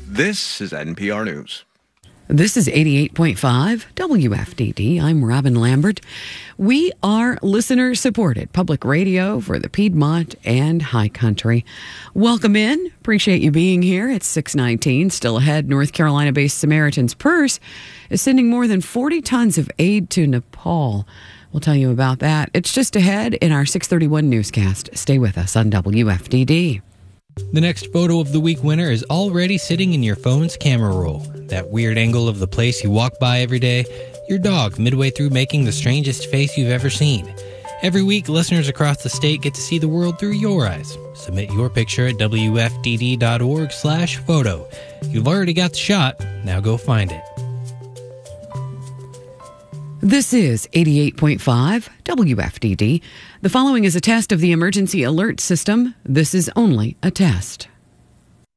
This is NPR News. This is 88.5 WFDD. I'm Robin Lambert. We are listener-supported public radio for the Piedmont and High Country. Welcome in. Appreciate you being here. It's 6:19. Still ahead, North Carolina-based Samaritan's Purse is sending more than 40 tons of aid to Nepal. We'll tell you about that. It's just ahead in our 6:31 newscast. Stay with us on WFDD. The next photo of the week winner is already sitting in your phone's camera roll. That weird angle of the place you walk by every day, your dog midway through making the strangest face you've ever seen. Every week, listeners across the state get to see the world through your eyes. Submit your picture at wfdd.org/photo. You've already got the shot. Now go find it. This is 88.5 WFDD. The following is a test of the emergency alert system. This is only a test.